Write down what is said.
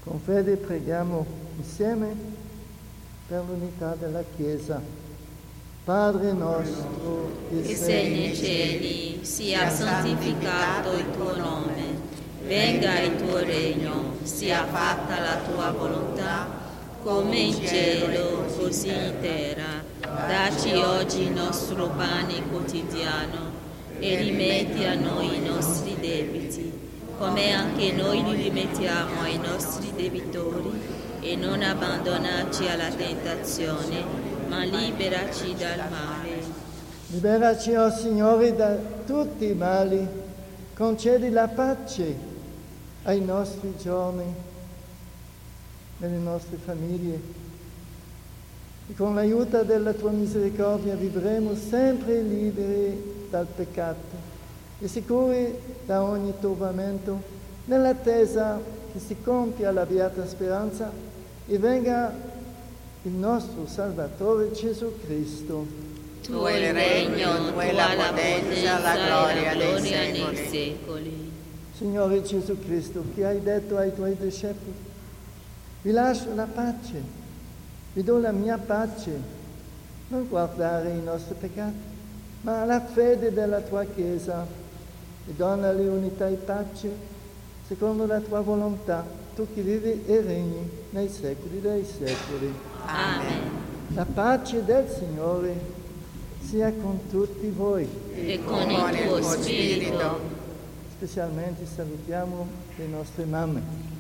Con fede preghiamo insieme per l'unità della Chiesa. Padre nostro, che sei nei cieli, sia santificato il tuo nome, venga il tuo regno, sia fatta la tua volontà, come in cielo, così in terra. Dacci oggi il nostro pane quotidiano e rimetti a noi i nostri debiti, come anche noi li rimettiamo ai nostri debitori, e non abbandonarci alla tentazione, ma liberaci dal male. Liberaci, o Signore, da tutti i mali. Concedi la pace ai nostri giorni, nelle nostre famiglie. E con l'aiuto della tua misericordia vivremo sempre liberi dal peccato e sicuri da ogni turbamento, nell'attesa che si compia la beata speranza e venga il nostro Salvatore Gesù Cristo. Tuo è il regno, tua la potenza, la gloria nei secoli. Signore Gesù Cristo, che hai detto ai tuoi discepoli, vi lascio la pace, vi do la mia pace, non guardare i nostri peccati, ma la fede della tua Chiesa, e donale unità e pace, secondo la tua volontà, tu che vivi e regni nei secoli dei secoli. Amen. La pace del Signore sia con tutti voi. E con il tuo spirito. Specialmente salutiamo le nostre mamme.